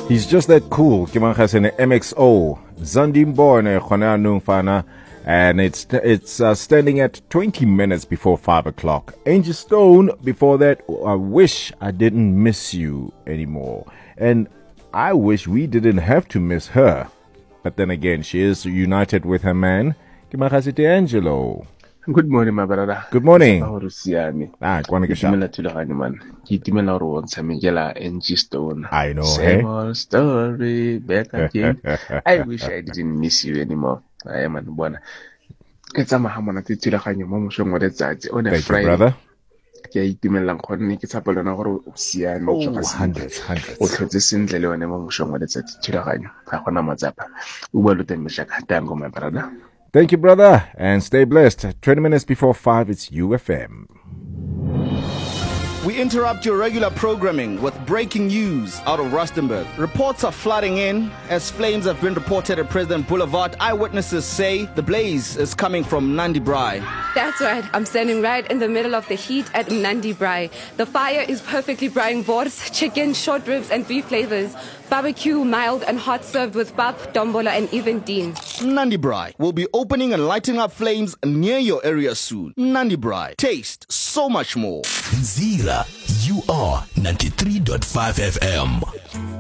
He's just that cool. Kimankhasene MXO. Zandimbone Khona Fana. And it's standing at 20 minutes before 5 o'clock. Angie Stone, before that, I wish I didn't miss you anymore. And I wish we didn't have to miss her. But then again, she is united with her man. Kimankhasete Angelo. Good morning, my brother. Good morning. Kwana Angie Stone. I know, Same old story, back again. I wish I didn't miss you anymore. I am an one. Thank you, brother. Hundreds. Thank you, brother, and stay blessed. 20 minutes before 5, it's UFM. We interrupt your regular programming with breaking news out of Rustenburg. Reports are flooding in as flames have been reported at President Boulevard. Eyewitnesses say the blaze is coming from Nandi Braai. That's right. I'm standing right in the middle of the heat at Nandi Braai. The fire is perfectly braaiing wors, chicken, short ribs, and beef flavors. Barbecue, mild and hot, served with pap, dombola, and even dean. Nandi Braai will be opening and lighting up flames near your area soon. Nandi Braai. Taste so much more. Zira, you are 93.5 FM.